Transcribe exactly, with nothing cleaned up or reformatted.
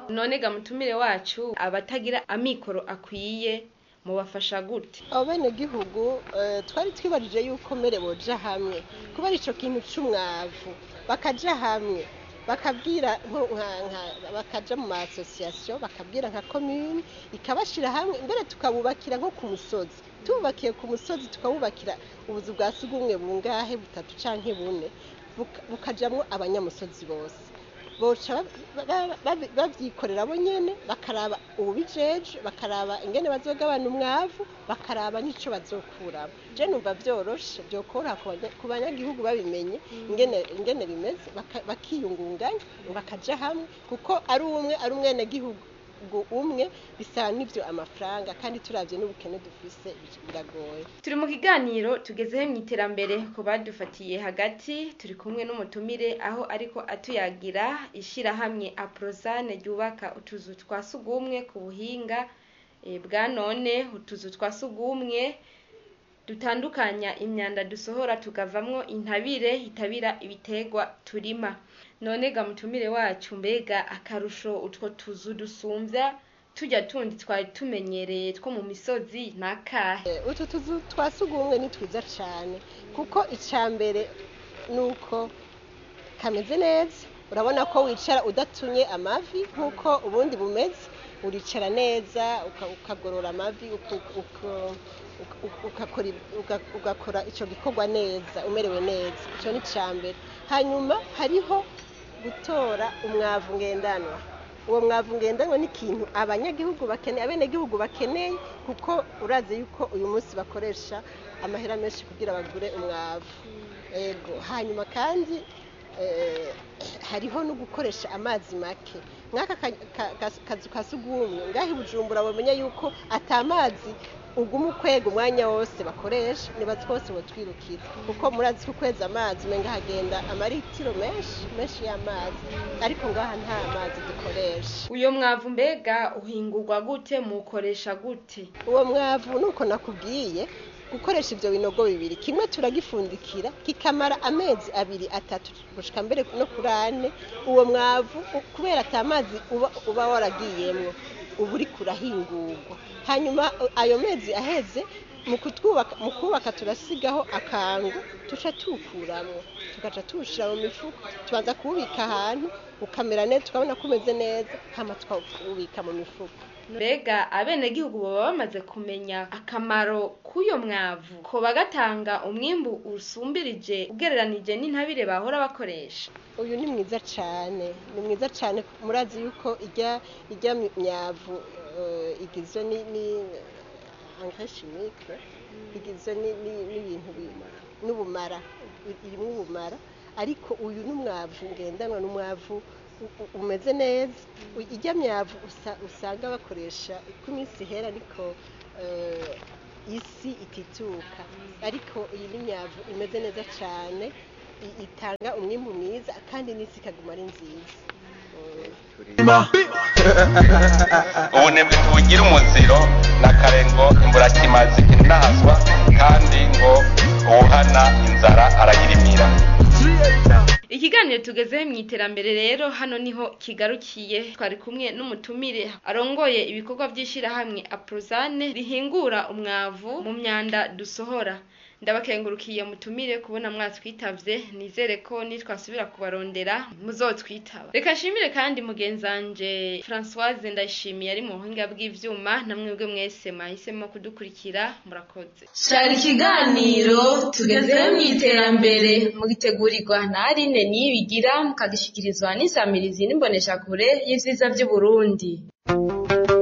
None ga mutumire wacu abatagira amikoro akwiye mubafasha gute? Abo bene gihugu twari twibajije yuko mere boja hamwe kuba ico kintu c'umwavu bakaja hamwe bakabwira bakaja mu association bakabwira nka commune ikabashira hamwe imbere tukabubakira nko ku musozi tubakiye ku musozi tukabubakira ubuzu bwa sugumwe bungahe butatu canke bune bukajamwo abanyamusozi bose boca bavyikorera bo nyene bakaraba ubijeje bakaraba ingene bazogabana umwavu bakaraba nico bazokuramo je numva vyoroshe byokora ku banyagihugu babimenye ingene ingene bimeze bakiyungunganya bakaja hamwe kuko ari umwe ari umwene gihugu umwe bisaba n'ivyo amafaranga kandi turavye n'ubukene dufise biragoye. Turi mu kiganiro tugezeho mwiterambere ko badufatiye hagati turi kumwe n'umutumire aho ariko atuyagira ishira hamwe Aprozane ryubaka utuzu twasugumwe ku buhinga e, bwa none utuzu twasugumwe dutandukanya imyanda dusohora tukavamwo intabire hitabira ibitegwa turima. None ga mutumire wacu mbega akarusho utwo tuzu dusumvya tujya tundi twari tumenyereye two mu misozi nakahe? Utu tuzu twasugumwe ni twiza cyane kuko icambere nuko kameze neza urabona ko wicara udatunye amavi nkuko ubundi bumeze uricara neza ukagorora amavi ugakora ico gikorwa neza umerewe neza ico ni cambere. Hanyuma hariho gutora umwavu ngendanwa uwo mwavu ngendanwa ni ikintu abanyagihugu bakeneye abene gihugu bakeneye kuko uraze yuko uyu munsi bakoresha amahera menshi kugira bagure umwavu ego. Hanyuma kandi eh, hariho no gukoresha amazi make mwaka kazu kasugumwe ngahi Bujumbura bamenya yuko atamazi ugumu kwega umwanya wose bakoresha nibazi kose bo twirukira kuko murazi ko kweza amazi menga hagenda amaritiro menshi menshi y'amazi ariko ngaha nta amazi dukoresha. Uyo mwavu mbega uhingurwa gute mukoresha gute? Uwo mwavu nuko nakubwiye gukoresha ivyo binogo bibiri kimwe turagifundikira kikamara amezi abiri atatu gushika mbere no kurane uwo mwavu kubera atamazi uba, uba waragiyemwo uburi kurahingurwa. Hanyuma ayo mezi aheze mu kutwubaka mu kubaka turasigaho akangu tuca tukuramo tugaca tushira mu mifuko tubanza kubika ahantu ukamera neza tukabona kumeze neza hama twubika mu mifuko. Mbega abene gihugu baba bamaze kumenya akamaro kuyo mwavu ko bagatanga umwimbu usumbirije ugereranije n'intabire bahora bakoresha? Uyu ni mwiza cyane ni mwiza cyane murazi yuko ijya ijya myavu uh, igizwe ni ni engrais chimique igizwe ni n'ibintu bimara n'ubumara irimo ubumara ariko uyu n'umwavu ngendanwa n'umwavu umeze neza. Ijya myavu usanga bakoresha ku minsi hera ariko uh, isi itituka ariko iyi ni myavu imeze neza cyane itanga umwimbu mwiza kandi n'isi kaguma ari nziza. Ubunebwe tubugira umuziro na karengo imbura kimazi inahazwa kandi ngo uwuhana inzara arayirimira. Ikiganiro tugezeho mwiterambere rero hano niho kigarukiye twari kumwe n'umutumire arongoye ibikorwa by'ishira hamwe Aprozane rihingura umwavu mu myanda dusohora. Ndabakengurukiye mutumire kubona mwatwitavye nizere ko nitwasubira kubarondera muzotwitaba. Reka nshimire kandi mugenzanje Françoise Ndayishimiye ari mu buhinga bw'ivyuma namwebwe mwese mahisemo kudukurikira murakoze. Shari ikiganiro tugezeho mwiterambere mugitegurirwa na Aline Niyibigira mukagishikirizwa n'isamirizi n'imboneshakure y'ivyiza by'u Burundi.